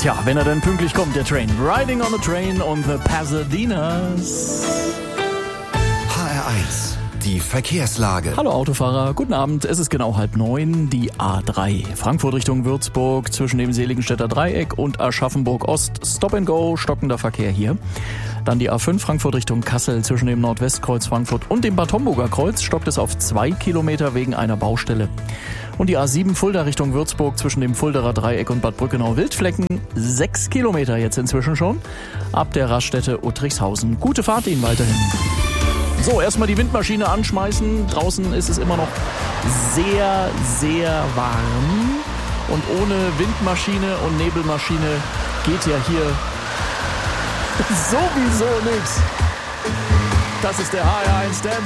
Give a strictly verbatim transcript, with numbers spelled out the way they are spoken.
Tja, wenn er denn pünktlich kommt, der Train. Riding on the Train on the Pasadenas. H R eins, die Verkehrslage. Hallo Autofahrer, guten Abend. Es ist genau halb neun, die A drei. Frankfurt Richtung Würzburg zwischen dem Seligenstädter Dreieck und Aschaffenburg Ost. Stop and go, stockender Verkehr hier. Dann die A fünf Frankfurt Richtung Kassel zwischen dem Nordwestkreuz Frankfurt und dem Bad Homburger Kreuz stockt es auf zwei Kilometer wegen einer Baustelle. Und die A sieben Fulda Richtung Würzburg zwischen dem Fulderer Dreieck und Bad Brückenau-Wildflecken. Sechs Kilometer jetzt inzwischen schon. Ab der Raststätte Uttrichshausen. Gute Fahrt Ihnen weiterhin. So, erstmal die Windmaschine anschmeißen. Draußen ist es immer noch sehr, sehr warm. Und ohne Windmaschine und Nebelmaschine geht ja hier sowieso nichts. Das ist der H R eins Dance